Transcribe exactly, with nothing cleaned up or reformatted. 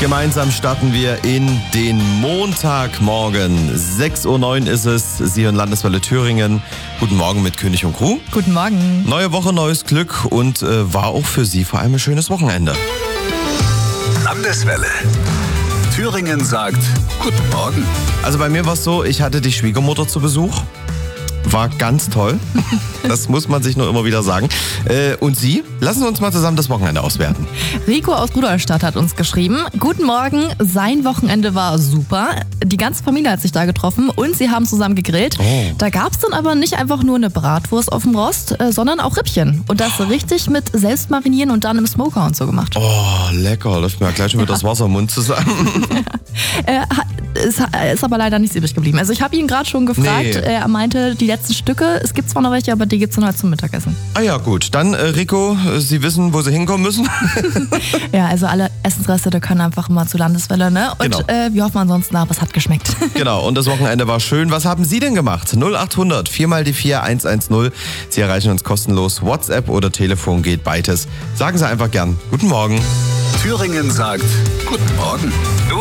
Gemeinsam starten wir in den Montagmorgen. sechs Uhr neun ist es. Sie hören Landeswelle Thüringen. Guten Morgen mit König und Crew. Guten Morgen. Neue Woche, neues Glück und äh, war auch für Sie vor allem ein schönes Wochenende. Landeswelle. Thüringen sagt Guten Morgen. Also bei mir war es so, ich hatte die Schwiegermutter zu Besuch. War ganz toll. Das muss man sich nur immer wieder sagen. Äh, und Sie? Lassen Sie uns mal zusammen das Wochenende auswerten. Rico aus Rudolstadt hat uns geschrieben. Guten Morgen, sein Wochenende war super. Die ganze Familie hat sich da getroffen und sie haben zusammen gegrillt. Oh. Da gab es dann aber nicht einfach nur eine Bratwurst auf dem Rost, äh, sondern auch Rippchen. Und das richtig mit Selbstmarinieren und dann im Smoker und so gemacht. Oh, lecker. Läuft mir gleich schon wieder das Wasser im Mund zusammen. äh, ist, ist aber leider nichts übrig geblieben. Also ich habe ihn gerade schon gefragt. Nee. Er meinte, die letzten Stücke, es gibt zwar noch welche, aber die gibt es dann halt zum Mittagessen. Ah ja, gut. Dann, äh, Rico, Sie wissen, wo Sie hinkommen müssen. Ja, also alle Essensreste, da können einfach mal zu Landeswelle, ne? Und Genau. äh, wir hoffen ansonsten, aber es hat geschmeckt. Genau, und das Wochenende war schön. Was haben Sie denn gemacht? null acht hundert vier mal die vier eins eins null. Sie erreichen uns kostenlos. WhatsApp oder Telefon geht beides. Sagen Sie einfach gern Guten Morgen. Thüringen sagt Guten Morgen.